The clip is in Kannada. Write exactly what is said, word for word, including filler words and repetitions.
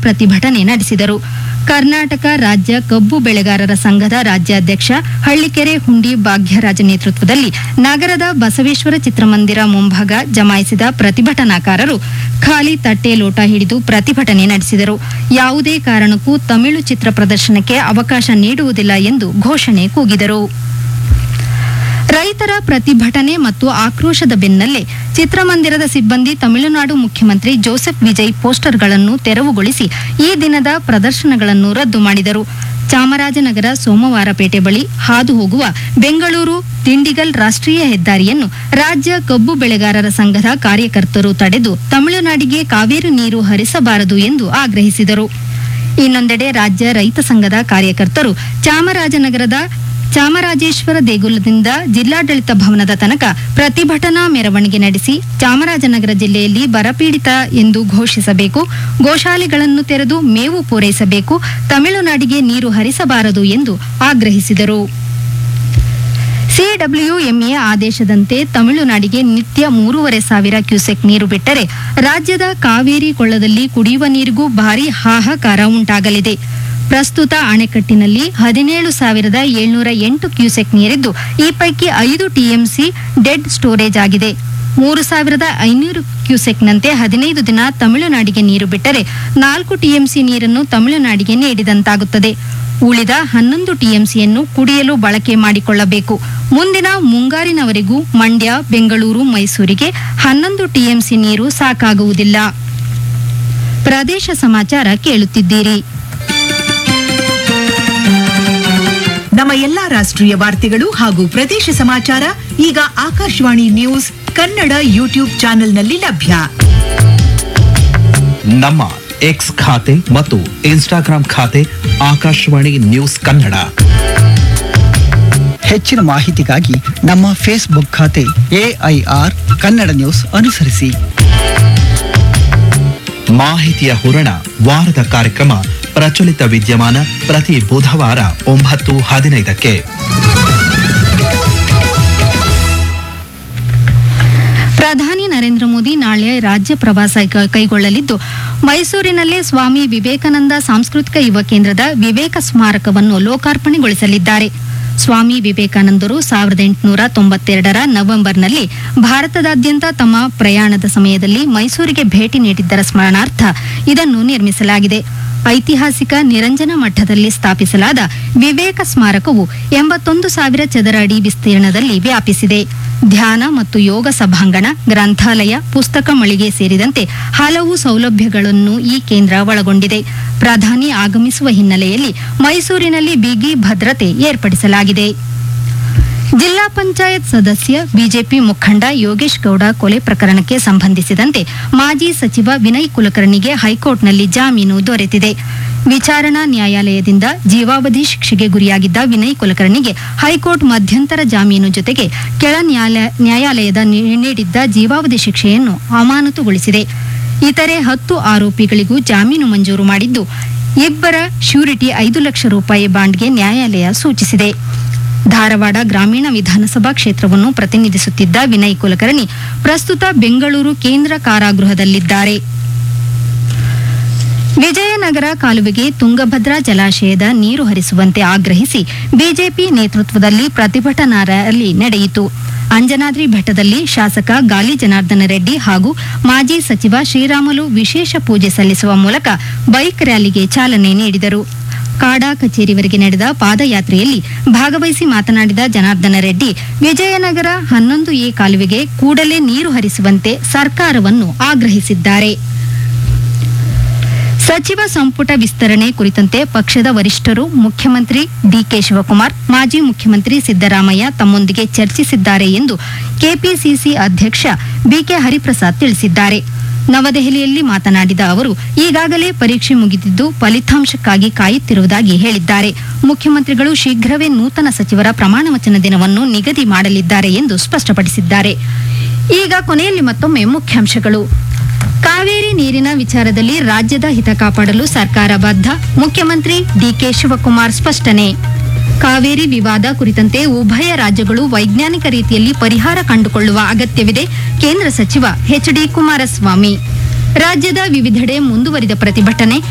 ಪ್ರತಿಭಟನೆ ನಡೆಸಿದರು. ಕರ್ನಾಟಕ ರಾಜ್ಯ ಕಬ್ಬು ಬೆಳೆಗಾರರ ಸಂಘದ ರಾಜ್ಯಾಧ್ಯಕ್ಷ ಹಳ್ಳಿಕೆರೆ ಹುಂಡಿ ಭಾಗ್ಯರಾಜ ನೇತೃತ್ವದಲ್ಲಿ ನಗರದ ಬಸವೇಶ್ವರ ಚಿತ್ರಮಂದಿರ ಮುಂಭಾಗ ಜಮಾಯಿಸಿದ ಪ್ರತಿಭಟನಾಕಾರರು ಖಾಲಿ ತಟ್ಟೆ ಲೋಟ ಹಿಡಿದು ಪ್ರತಿಭಟನೆ ನಡೆಸಿದರು. ಯಾವುದೇ ಕಾರಣಕ್ಕೂ ತಮಿಳು ಚಿತ್ರ ಪ್ರದರ್ಶನಕ್ಕೆ ಅವಕಾಶ ನೀಡುವುದಿಲ್ಲ ಎಂದು ಘೋಷಣೆ ಕೂಗಿದರು. ರೈತರ ಪ್ರತಿಭಟನೆ ಮತ್ತು ಆಕ್ರೋಶದ ಬೆನ್ನಲ್ಲೇ ಚಿತ್ರಮಂದಿರದ ಸಿಬ್ಬಂದಿ ತಮಿಳುನಾಡು ಮುಖ್ಯಮಂತ್ರಿ ಜೋಸೆಫ್ ವಿಜಯ್ ಪೋಸ್ಟರ್ಗಳನ್ನು ತೆರವುಗೊಳಿಸಿ ಈ ದಿನದ ಪ್ರದರ್ಶನಗಳನ್ನು ರದ್ದು ಮಾಡಿದರು. ಚಾಮರಾಜನಗರ ಸೋಮವಾರಪೇಟೆ ಬಳಿ ಹಾದು ಹೋಗುವ ಬೆಂಗಳೂರು ದಿಂಡಿಗಲ್ ರಾಷ್ಟ್ರೀಯ ಹೆದ್ದಾರಿಯನ್ನು ರಾಜ್ಯ ಕಬ್ಬು ಬೆಳೆಗಾರರ ಸಂಘದ ಕಾರ್ಯಕರ್ತರು ತಡೆದು ತಮಿಳುನಾಡಿಗೆ ಕಾವೇರಿ ನೀರು ಹರಿಸಬಾರದು ಎಂದು ಆಗ್ರಹಿಸಿದರು. ಇನ್ನೊಂದೆಡೆ ರಾಜ್ಯ ರೈತ ಸಂಘದ ಕಾರ್ಯಕರ್ತರು ಚಾಮರಾಜನಗರದ ಚಾಮರಾಜೇಶ್ವರ ದೇಗುಲದಿಂದ ಜಿಲ್ಲಾಡಳಿತ ಭವನದ ತನಕ ಪ್ರತಿಭಟನಾ ಮೆರವಣಿಗೆ ನಡೆಸಿ ಚಾಮರಾಜನಗರ ಜಿಲ್ಲೆಯಲ್ಲಿ ಬರಪೀಡಿತ ಎಂದು ಘೋಷಿಸಬೇಕು, ಗೋಶಾಲೆಗಳನ್ನು ತೆರೆದು ಮೇವು ಪೂರೈಸಬೇಕು, ತಮಿಳುನಾಡಿಗೆ ನೀರು ಹರಿಸಬಾರದು ಎಂದು ಆಗ್ರಹಿಸಿದರು. ಸಿಡಬ್ಲ್ಯೂಎಂಎ ಆದೇಶದಂತೆ ತಮಿಳುನಾಡಿಗೆ ನಿತ್ಯ ಮೂರುವರೆ ಸಾವಿರ ಕ್ಯೂಸೆಕ್ ನೀರು ಬಿಟ್ಟರೆ ರಾಜ್ಯದ ಕಾವೇರಿ ಕೊಳ್ಳದಲ್ಲಿ ಕುಡಿಯುವ ನೀರಿಗೂ ಭಾರೀ ಹಾಹಾಕಾರ ಉಂಟಾಗಲಿದೆ. ಪ್ರಸ್ತುತ ಅಣೆಕಟ್ಟಿನಲ್ಲಿ ಹದಿನೇಳು ಸಾವಿರದ ಏಳ್ನೂರ ಎಂಟು ಕ್ಯೂಸೆಕ್ ನೀರಿದ್ದು, ಈ ಪೈಕಿ ಐದು ಟಿಎಂಸಿ ಡೆಡ್ ಸ್ಟೋರೇಜ್ ಆಗಿದೆ. ಮೂರು ಸಾವಿರದ ಐನೂರು ಕ್ಯೂಸೆಕ್ನಂತೆ ಹದಿನೈದು ದಿನ ತಮಿಳುನಾಡಿಗೆ ನೀರು ಬಿಟ್ಟರೆ ನಾಲ್ಕು ಟಿಎಂಸಿ ನೀರನ್ನು ತಮಿಳುನಾಡಿಗೆ ನೀಡಿದಂತಾಗುತ್ತದೆ. ಉಳಿದ ಹನ್ನೊಂದು ಟಿಎಂಸಿಯನ್ನು ಕುಡಿಯಲು ಬಳಕೆ ಮಾಡಿಕೊಳ್ಳಬೇಕು. ಮುಂದಿನ ಮುಂಗಾರಿನವರೆಗೂ ಮಂಡ್ಯ, ಬೆಂಗಳೂರು, ಮೈಸೂರಿಗೆ ಹನ್ನೊಂದು ಟಿಎಂಸಿ ನೀರು ಸಾಕಾಗುವುದಿಲ್ಲ. ಪ್ರದೇಶ ಸಮಾಚಾರ ಕೇಳುತ್ತಿದ್ದೀರಿ. ನಮ್ಮ ಎಲ್ಲಾ ರಾಷ್ಟ್ರೀಯ ವಾರ್ತೆಗಳು ಹಾಗೂ ಪ್ರದೇಶ ಸಮಾಚಾರ ಈಗ ಆಕಾಶವಾಣಿ ನ್ಯೂಸ್ ಕನ್ನಡ ಯೂಟ್ಯೂಬ್ ಚಾನೆಲ್ನಲ್ಲಿ ಲಭ್ಯ. ನಮ್ಮ ಎಕ್ಸ್ ಖಾತೆ ಮತ್ತು ಇನ್ಸ್ಟಾಗ್ರಾಂ ಖಾತೆ ಆಕಾಶವಾಣಿ ನ್ಯೂಸ್ ಕನ್ನಡ. ಹೆಚ್ಚಿನ ಮಾಹಿತಿಗಾಗಿ ನಮ್ಮ ಫೇಸ್ಬುಕ್ ಖಾತೆ ಎಐಆರ್ ಕನ್ನಡ ನ್ಯೂಸ್ ಅನುಸರಿಸಿ. ಮಾಹಿತಿಯ ಹೂರಣ ವಾರದ ಕಾರ್ಯಕ್ರಮ ಪ್ರಚಲಿತ ವಿದ್ಯಮಾನ ಪ್ರತಿ ಬುಧವಾರ ಒಂಬತ್ತು ಹದಿನೈದಕ್ಕೆ. ಪ್ರಧಾನಿ ನರೇಂದ್ರ ಮೋದಿ ನಾಳೆ ರಾಜ್ಯ ಪ್ರವಾಸ ಕೈಗೊಳ್ಳಲಿದ್ದು, ಮೈಸೂರಿನಲ್ಲಿ ಸ್ವಾಮಿ ವಿವೇಕಾನಂದ ಸಾಂಸ್ಕೃತಿಕ ಯುವ ಕೇಂದ್ರದ ವಿವೇಕ ಸ್ಮಾರಕವನ್ನು ಲೋಕಾರ್ಪಣೆಗೊಳಿಸಲಿದ್ದಾರೆ. ಸ್ವಾಮಿ ವಿವೇಕಾನಂದರು ಸಾವಿರದ ಎಂಟುನೂರ ತೊಂಬತ್ತೆರಡರ ನವೆಂಬರ್ನಲ್ಲಿ ಭಾರತದಾದ್ಯಂತ ತಮ್ಮ ಪ್ರಯಾಣದ ಸಮಯದಲ್ಲಿ ಮೈಸೂರಿಗೆ ಭೇಟಿ ನೀಡಿದ್ದರ ಸ್ಮರಣಾರ್ಥ ಇದನ್ನು ನಿರ್ಮಿಸಲಾಗಿದೆ. ಐತಿಹಾಸಿಕ ನಿರಂಜನ ಮಠದಲ್ಲಿ ಸ್ಥಾಪಿಸಲಾದ ವಿವೇಕ ಸ್ಮಾರಕವು ಎಂಬತ್ತೊಂದು ಸಾವಿರ ಚದರ ಅಡಿ ವಿಸ್ತೀರ್ಣದಲ್ಲಿ ವ್ಯಾಪಿಸಿದೆ. ಧ್ಯಾನ ಮತ್ತು ಯೋಗ ಸಭಾಂಗಣ, ಗ್ರಂಥಾಲಯ, ಪುಸ್ತಕ ಮಳಿಗೆ ಸೇರಿದಂತೆ ಹಲವು ಸೌಲಭ್ಯಗಳನ್ನು ಈ ಕೇಂದ್ರ ಒಳಗೊಂಡಿದೆ. ಪ್ರಧಾನಿ ಆಗಮಿಸುವ ಹಿನ್ನೆಲೆಯಲ್ಲಿ ಮೈಸೂರಿನಲ್ಲಿ ಬಿಗಿ ಭದ್ರತೆ ಏರ್ಪಡಿಸಲಾಗಿದೆ. ಜಿಲ್ಲಾ ಪಂಚಾಯತ್ ಸದಸ್ಯ ಬಿಜೆಪಿ ಮುಖಂಡ ಯೋಗೇಶ್ ಗೌಡ ಕೊಲೆ ಪ್ರಕರಣಕ್ಕೆ ಸಂಬಂಧಿಸಿದಂತೆ ಮಾಜಿ ಸಚಿವ ವಿನಯ್ ಕುಲಕರ್ಣಿಗೆ ಹೈಕೋರ್ಟ್ನಲ್ಲಿ ಜಾಮೀನು ದೊರೆತಿದೆ. ವಿಚಾರಣಾ ನ್ಯಾಯಾಲಯದಿಂದ ಜೀವಾವಧಿ ಶಿಕ್ಷೆಗೆ ಗುರಿಯಾಗಿದ್ದ ವಿನಯ್ ಕುಲಕರ್ಣಿಗೆ ಹೈಕೋರ್ಟ್ ಮಧ್ಯಂತರ ಜಾಮೀನು ಜೊತೆಗೆ ಕೆಳ ನ್ಯಾಯಾಲಯದ ನೀಡಿದ್ದ ಜೀವಾವಧಿ ಶಿಕ್ಷೆಯನ್ನು ಅಮಾನತುಗೊಳಿಸಿದೆ. ಇತರೆ ಹತ್ತು ಆರೋಪಿಗಳಿಗೂ ಜಾಮೀನು ಮಂಜೂರು ಮಾಡಿದ್ದು, ಇಬ್ಬರ ಶ್ಯೂರಿಟಿ ಐದು ಲಕ್ಷ ರೂಪಾಯಿ ಬಾಂಡ್ಗೆ ನ್ಯಾಯಾಲಯ ಸೂಚಿಸಿದೆ. ಧಾರವಾಡ ಗ್ರಾಮೀಣ ವಿಧಾನಸಭಾ ಕ್ಷೇತ್ರವನ್ನು ಪ್ರತಿನಿಧಿಸುತ್ತಿದ್ದ ವಿನಯ್ ಕುಲಕರ್ಣಿ ಪ್ರಸ್ತುತ ಬೆಂಗಳೂರು ಕೇಂದ್ರ ಕಾರಾಗೃಹದಲ್ಲಿದ್ದಾರೆ. ವಿಜಯನಗರ ಕಾಲುವೆಗೆ ತುಂಗಭದ್ರಾ ಜಲಾಶಯದ ನೀರು ಹರಿಸುವಂತೆ ಆಗ್ರಹಿಸಿ ಬಿಜೆಪಿ ನೇತೃತ್ವದಲ್ಲಿ ಪ್ರತಿಭಟನಾ ರ್ಯಾಲಿ ನಡೆಯಿತು. ಅಂಜನಾದ್ರಿ ಬೆಟ್ಟದಲ್ಲಿ ಶಾಸಕ ಗಾಲಿ ಜನಾರ್ದನ ರೆಡ್ಡಿ ಹಾಗೂ ಮಾಜಿ ಸಚಿವ ಶ್ರೀರಾಮುಲು ವಿಶೇಷ ಪೂಜೆ ಸಲ್ಲಿಸುವ ಮೂಲಕ ಬೈಕ್ ರ್ಯಾಲಿಗೆ ಚಾಲನೆ ನೀಡಿದರು. ಕಾಡಾ ಕಚೇರಿವರೆಗೆ ನಡೆದ ಪಾದಯಾತ್ರೆಯಲ್ಲಿ ಭಾಗವಹಿಸಿ ಮಾತನಾಡಿದ ಜನಾರ್ದನ ರೆಡ್ಡಿ, ವಿಜಯನಗರ ಹನ್ನೊಂದು ಎ ಕಾಲುವೆಗೆ ಕೂಡಲೇ ನೀರು ಹರಿಸುವಂತೆ ಸರ್ಕಾರವನ್ನು ಆಗ್ರಹಿಸಿದ್ದಾರೆ. ಸಚಿವ ಸಂಪುಟ ವಿಸ್ತರಣೆ ಕುರಿತಂತೆ ಪಕ್ಷದ ವರಿಷ್ಠರು ಮುಖ್ಯಮಂತ್ರಿ ಡಿಕೆ ಶಿವಕುಮಾರ್, ಮಾಜಿ ಮುಖ್ಯಮಂತ್ರಿ ಸಿದ್ದರಾಮಯ್ಯ ತಮ್ಮೊಂದಿಗೆ ಚರ್ಚಿಸಿದ್ದಾರೆ ಎಂದು ಕೆಪಿಸಿಸಿ ಅಧ್ಯಕ್ಷ ಬಿಕೆ ಹರಿಪ್ರಸಾದ್ ತಿಳಿಸಿದ್ದಾರೆ. ನವದೆಹಲಿಯಲ್ಲಿ ಮಾತನಾಡಿದ ಅವರು, ಈಗಾಗಲೇ ಪರೀಕ್ಷೆ ಮುಗಿದಿದ್ದು ಫಲಿತಾಂಶಕ್ಕಾಗಿ ಕಾಯುತ್ತಿರುವುದಾಗಿ ಹೇಳಿದ್ದಾರೆ. ಮುಖ್ಯಮಂತ್ರಿಗಳು ಶೀಘ್ರವೇ ನೂತನ ಸಚಿವರ ಪ್ರಮಾಣ ವಚನ ದಿನವನ್ನು ನಿಗದಿ ಮಾಡಲಿದ್ದಾರೆ ಎಂದು ಸ್ಪಷ್ಟಪಡಿಸಿದ್ದಾರೆ. ಈಗ ಕೊನೆಯಲ್ಲಿ ಮತ್ತೊಮ್ಮೆ ಮುಖ್ಯಾಂಶಗಳು. ಕಾವೇರಿ ನೀರಿನ ವಿಚಾರದಲ್ಲಿ ರಾಜ್ಯದ ಹಿತ ಕಾಪಾಡಲು ಸರ್ಕಾರ ಬದ್ಧ, ಮುಖ್ಯಮಂತ್ರಿ ಡಿಕೆ ಶಿವಕುಮಾರ್ ಸ್ಪಷ್ಟನೆ. ಕಾವೇರಿ ವಿವಾದ ಕುರಿತಂತೆ ಉಭಯ ರಾಜ್ಯಗಳು ವೈಜ್ಞಾನಿಕ ರೀತಿಯಲ್ಲಿ ಪರಿಹಾರ ಕಂಡುಕೊಳ್ಳುವ ಅಗತ್ಯವಿದೆ, ಕೇಂದ್ರ ಸಚಿವ ಎಚ್ ಡಿ ಕುಮಾರಸ್ವಾಮಿ. ರಾಜ್ಯದ ವಿವಿಧೆಡೆ ಮುಂದುವರಿದ ಪ್ರತಿಭಟನೆ,